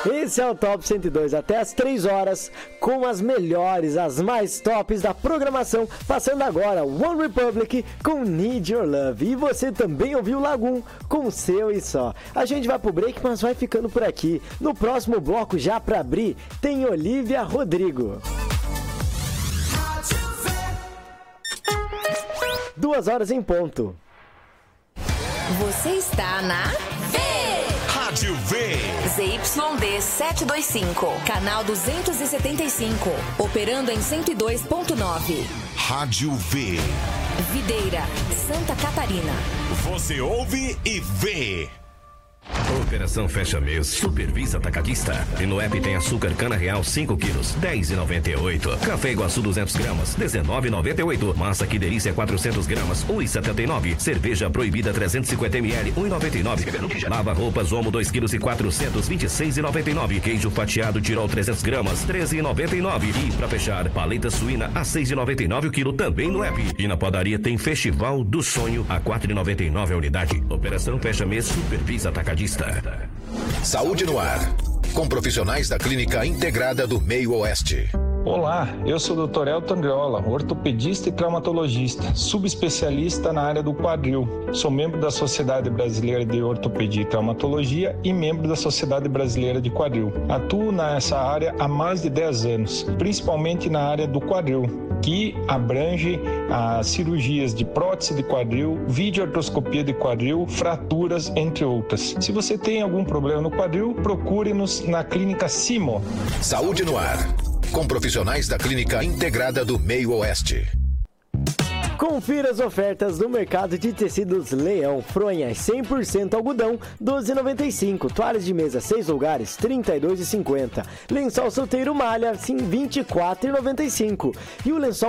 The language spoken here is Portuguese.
Esse é o Top 102, até as 3 horas, com as melhores, as mais tops da programação, passando agora One Republic com Need Your Love. E você também ouviu Lagoon com Seu e Só. A gente vai pro break, mas vai ficando por aqui. No próximo bloco, já pra abrir, tem Olivia Rodrigo. 2 horas em ponto. Você está na Rádio V. ZYD 725, canal 275, operando em 102.9. Rádio V. Videira, Santa Catarina. Você ouve e vê. Operação Fecha Mês, Supervisa Atacadista. E no app tem açúcar cana real 5 quilos, R$10,98. Café Iguaçu 200 gramas, R$19,98. Massa Que Delícia 400 gramas, R$1,79. Cerveja Proibida 350 ml, R$1,99. Lava roupas Omo 2 quilos e 400, R$26,99. Queijo fatiado Tirol 300 gramas, R$13,99. E pra fechar, paleta suína a R$6,99 o quilo também no app. E na padaria tem Festival do Sonho a R$4,99 a unidade. Operação Fecha Mês, Supervisa Atacadista. Saúde no ar, com profissionais da Clínica Integrada do Meio Oeste. Olá, eu sou o Dr. Elton Andreola, ortopedista e traumatologista, subespecialista na área do quadril. Sou membro da Sociedade Brasileira de Ortopedia e Traumatologia e membro da Sociedade Brasileira de Quadril. Atuo nessa área há mais de 10 anos, principalmente na área do quadril, que abrange as cirurgias de prótese de quadril, videoartroscopia de quadril, fraturas, entre outras. Se você tem algum problema no quadril, procure-nos na Clínica Simo. Saúde no ar, com profissionais da Clínica Integrada do Meio Oeste. Confira as ofertas do mercado de tecidos Leão. Fronhas 100% algodão, R$12,95. Toalhas de mesa 6 lugares, R$32,50. Lençol solteiro malha, R$24,95. E o lençol